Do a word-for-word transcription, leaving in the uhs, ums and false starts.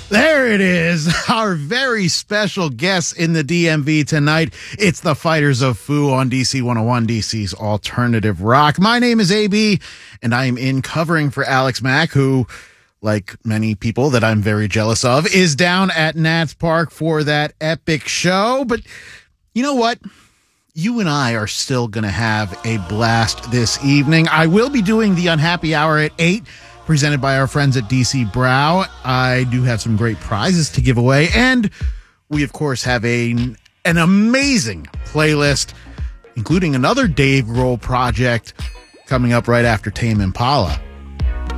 There it is, our very special guest in the D M V tonight. It's the Fighters of Foo on D C one oh one, D C's Alternative Rock. My name is A B, and I am in covering for Alex Mack, who, like many people that I'm very jealous of, is down at Nats Park for that epic show. But you know what? You and I are still going to have a blast this evening. I will be doing the Unhappy Hour at eight, presented by our friends at D C Brow. I do have some great prizes to give away, and we, of course, have a, an amazing playlist, including another Dave Grohl project coming up right after Tame Impala.